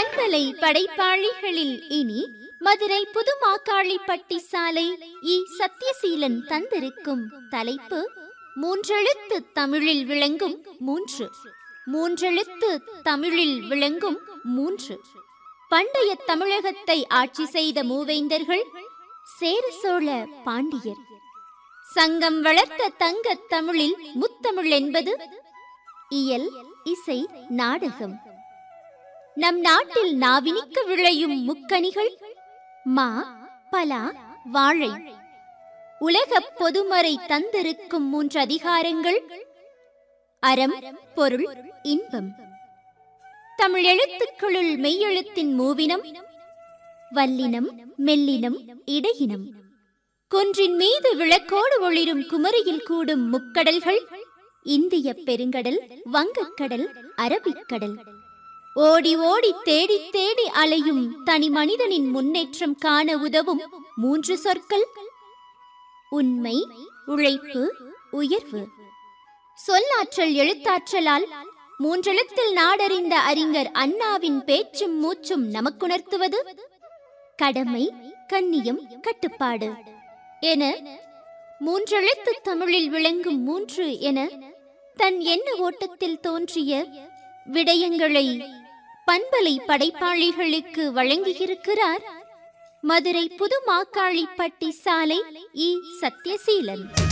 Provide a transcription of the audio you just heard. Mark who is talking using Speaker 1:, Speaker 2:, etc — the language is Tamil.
Speaker 1: பண்பலை படைப்பாளிகளில் இனி மதுரை புதுமாக்காளிப்பட்டி சாலை இ. சத்யசீலன் தந்திருக்கும் தலைப்பு மூன்றெழுத்து தமிழில் விளங்கும் மூன்று. மூன்றெழுத்து தமிழில் விளங்கும் மூன்று. பண்டைய தமிழகத்தை ஆட்சி செய்த மூவேந்தர்கள் சேர சோழ பாண்டியர். சங்கம் வளர்த்த தங்கத் தமிழில் முத்தமிழ் என்பது இயல், இசை, நாடகம். நம் நாட்டில் நாவினிக்க விளையும் முக்கனிகள் மா, பலா, வாழை. உலக பொதுமறை தந்திருக்கும் மூன்று அதிகாரங்கள் அறம், பொருள், இன்பம். தமிழ் எழுத்துக்களுள் மெய்யெழுத்தின் மூவினம் வல்லினம், மெல்லினம், இடையினம். குன்றின் மீது விளக்கோடு ஒளிரும் குமரியில் கூடும் முக்கடல்கள் இந்திய பெருங்கடல், வங்கக்கடல், அரபிக்கடல். ஓடி ஓடி தேடி தேடி அலையும் தனி மனிதனின் முன்னேற்றம் காண உதவும் மூன்று சொற்கள் உண்மை, உழைப்பு, உயர்வு. சொல்லாற்றல் எழுத்தாற்றலால் மூன்றெழுத்தில் நாடறிந்த அறிஞர் அண்ணாவின் பேச்சும் மூச்சும் நமக்குணர்த்துவது கடமை, கண்ணியம், கட்டுப்பாடு என மூன்றெழுத்து தமிழில் விளங்கும் மூன்று என தன் எண்ண ஓட்டத்தில் தோன்றிய விடயங்களை பண்பலை படைப்பாளிகளுக்கு வழங்கியிருக்கிறார் மதுரை புதுமாக்காளிப்பட்டி சாலை இ. சத்யசீலன்.